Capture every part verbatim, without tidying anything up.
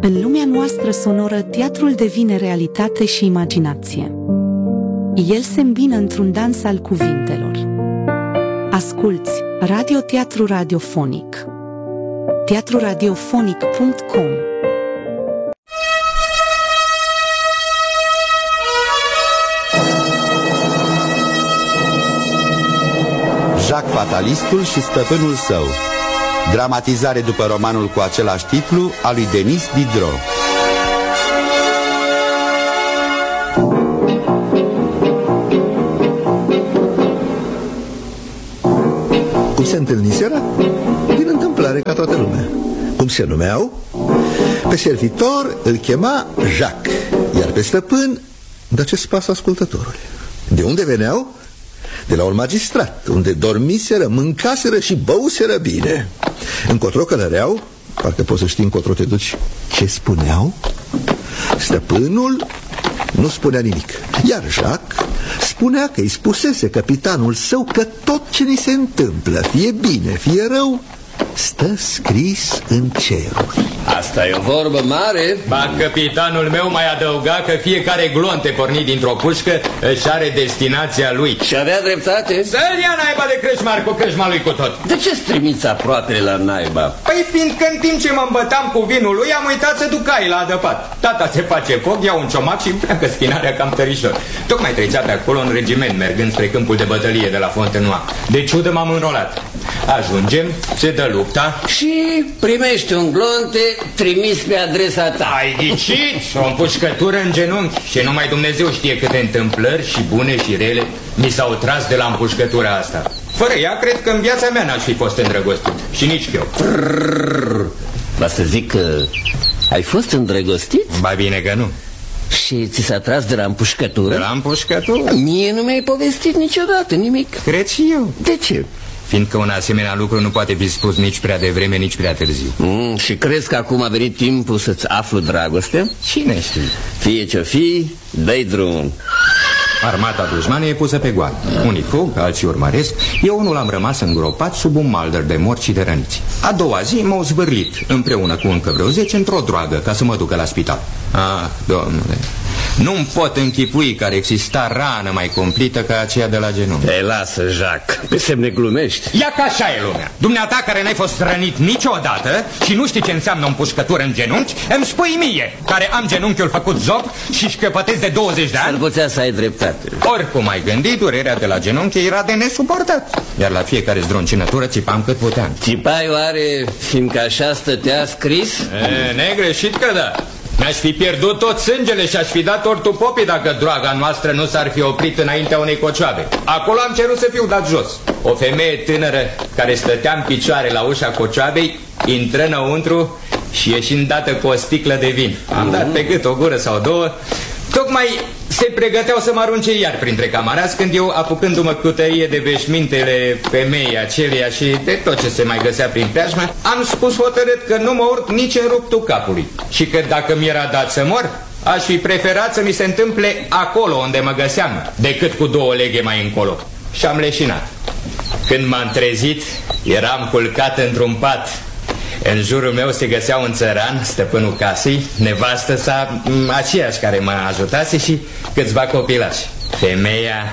În lumea noastră sonoră, teatrul devine realitate și imaginație. El se îmbină într-un dans al cuvintelor. Asculți radioteatru radiofonic. teatru radiofonic punct com. Jacques Fatalistul și stăpânul său. Dramatizare după romanul cu același titlu al lui Denis Diderot. Cum se întâlniseră? Din întâmplare, ca toată lumea. Cum se numeau? Pe servitor îl chema Jacques, iar pe stăpân dă ce spas ascultătorul. De unde veneau? De la un magistrat, unde dormiseră, mâncaseră și băuseră bine. Încotro călăreau, parcă poți să știi încotro te duci. Ce spuneau? Stăpânul nu spunea nimic, iar Jacques spunea că îi spusese capitanul său că tot ce ni se întâmplă, fie bine, fie rău, stă scris în ceruri. Asta e o vorbă mare. Ba, capitanul meu mai adăuga că fiecare glonte pornit dintr-o pușcă își are destinația lui. Și avea dreptate. Să-l ia naiba de crâșmar cu crâșma lui cu tot. De ce-ți trimiți aproapele la naiba? Păi fiindcă în timp ce mă îmbătam cu vinul lui, am uitat să duc caii la adăpat. Tata se face foc, ia un ciomac și pleacă spinarea cam tărișor. Tocmai trecea pe acolo în regiment, mergând spre câmpul de bătălie de la Fontenoy. De ciudă m-am înrolat. Ajungem, se dă lupta și primești un glonte trimis pe adresa ta. Ai ghicit? O împușcătură în genunchi. Și numai Dumnezeu știe câte întâmplări și bune și rele mi s-au tras de la împușcătura asta. Fără ea, cred că în viața mea n-aș fi fost îndrăgostit. Și nici eu. Va să zic că ai fost îndrăgostit? Ba bine că nu. Și ți s-a tras de la împușcătură? De la împușcătură? Mie nu mi-ai povestit niciodată nimic. Cred și eu. De ce? Fiindcă un asemenea lucru nu poate fi spus nici prea devreme, nici prea târziu. mm, Și crezi că acum a venit timpul să-ți aflu dragostea? Cine știe? Fie ce-o fi, dă-i drumul. Armata dușmană e pusă pe goană. Unii fug, alții urmăresc. Eu unul am rămas îngropat sub un maldăr de morți și de răniți. A doua zi m-au zvârlit împreună cu încă vreo zece într-o droagă ca să mă ducă la spital. Ah, domnule, nu-mi pot închipui că ar exista rană mai cumplită ca aceea de la genunchi. Ei, lasă, Jacques, pe semne glumești. Ia că așa e lumea. Dumneata care n-ai fost rănit niciodată și nu știi ce înseamnă o împușcătură în genunchi, îmi spui mie, care am genunchiul făcut zob și șcăpătez de douăzeci de ani. S-ar putea să ai dreptate. Oricum ai gândit, durerea de la genunchi era de nesuportat. Iar la fiecare zdruncinătură țipam cât puteam. Țipai oare, fiindcă așa stătea scris? E, negreșit că da. Mi-aș fi pierdut tot sângele și aș fi dat tortul popii dacă droaga noastră nu s-ar fi oprit înaintea unei cocioabe. Acolo am cerut să fiu dat jos. O femeie tânără care stătea în picioare la ușa cocioabei intră înăuntru și ieșind dată cu o sticlă de vin. Am dat pe gât o gură sau două. Tocmai se pregăteau să mă arunce iar printre camarazi când eu, apucându-mă cu tărie de veșmintele femeii aceleia și de tot ce se mai găsea prin preajmă, am spus hotărât că nu mă urc nici în ruptul capului și că dacă mi-era dat să mor, aș fi preferat să mi se întâmple acolo unde mă găseam decât cu două leghe mai încolo. Și am leșinat. Când m-am trezit, eram culcat într-un pat. În jurul meu se găsea un țăran, stăpânul casei, nevastă sa, aceeași care mă ajutase și câțiva copilași. Femeia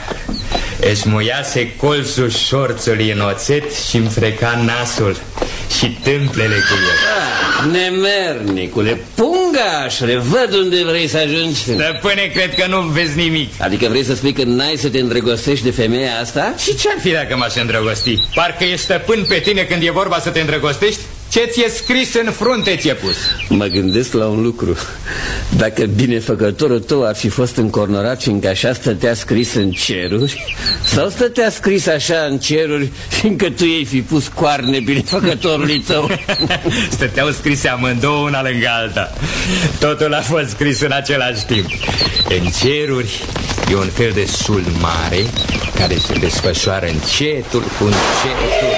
își muiase colțul șorțului în oțet și îmi freca nasul și tâmplele cu el. Ah, nemernicule, pungașule, văd unde vrei să ajungi. Stăpâne, cred că nu vezi nimic. Adică vrei să spui că n-ai să te îndrăgostești de femeia asta? Și ce-ar fi dacă m-aș îndrăgosti? Parcă ești stăpân pe tine când e vorba să te îndrăgostești? Ce ți-e scris în frunte ți-e pus? Mă gândesc la un lucru. Dacă binefăcătorul tău ar fi fost încornorat fiindcă așa stătea scris în ceruri, sau stătea scris așa în ceruri fiindcă tu ei fi pus coarne binefăcătorului tău? Stăteau scrise amândouă una lângă alta. Totul a fost scris în același timp. În ceruri e un fel de sul mare care se desfășoară încetul cu încetul.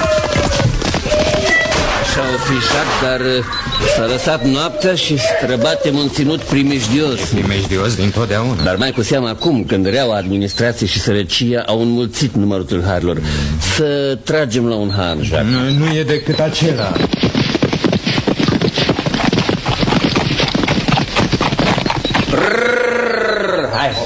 Așa o fi, Jacques, dar s-a lăsat noaptea și străbatem un ținut primejdios. Primejdios dintotdeauna. Dar mai cu seamă acum, când reaua administrație și sărăcia au înmulțit numărul tâlharilor. Să tragem la un han, Jacques. Nu, nu e decât acela.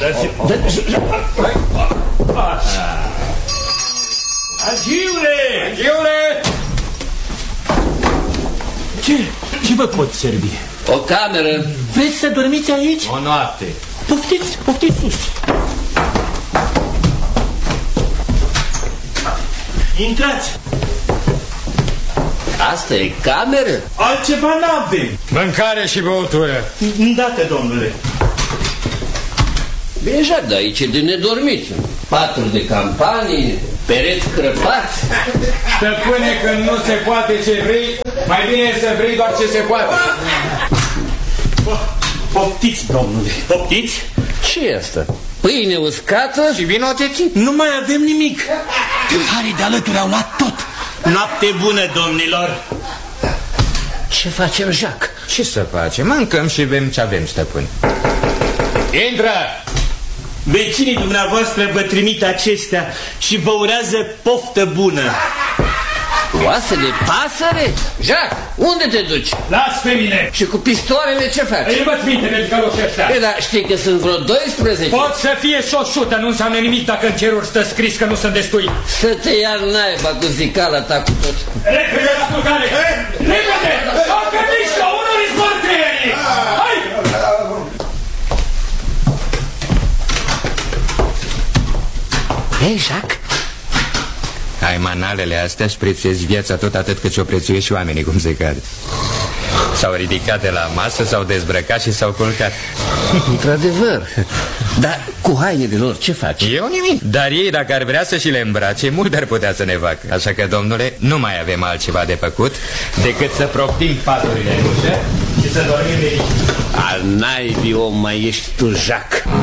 Agiule! Agiule! Ce? Ce vă pot servi? O cameră. Vreți să dormiți aici? O noapte. Poftiți, poftiți sus. Intrați. Asta e cameră? Altceva n-avem. Mâncare și băutură. Îndată, domnule. Deja, dar aici e de nedormit. Patru de campanie, pereți crăpați. Stăpâne, când nu se poate ce vrei, mai bine e să vrei doar ce se poate. Poftiți, domnule, poftiți. Ce e asta? Pâine uscată? Și vino țețit. Nu mai avem nimic. Tâlharii de alături au luat tot. Noapte bună, domnilor. Ce facem, Jacques? Ce să facem? Mâncăm și bem ce avem, stăpân. Intră! Vecinii dumneavoastră vă trimit acestea și vă urează poftă bună. Oase de pasăre? Jacques, unde te duci? Las pe mine! Și cu pistoarele ce faci? Îi învăț minte de găloși ăștia. E, dar știi că sunt vreo doisprezece? Pot să fie și o sută, nu înseamnă nimic dacă în ceruri stă scris că nu sunt destui. Să te ia naiba cu zicala ta cu tot. Repede la culcare! Repede! Dacă mișcă, unul îi zbor creierii! Hai! Ei, Jacques? Ai manalele astea și prețuiesc viața tot atât cât și-o prețuiesc și oamenii, cum se cade. S-au ridicat de la masă, s-au dezbrăcat și s-au culcat. Într-adevăr. Dar cu hainele lor ce faci? Eu nimic. Dar ei, dacă ar vrea să și le îmbrace, mult ar putea să ne facă. Așa că, domnule, nu mai avem altceva de făcut decât să proptim paturile în ușă și să dormim de aici. Al naibii om mai ești tu, Jacques.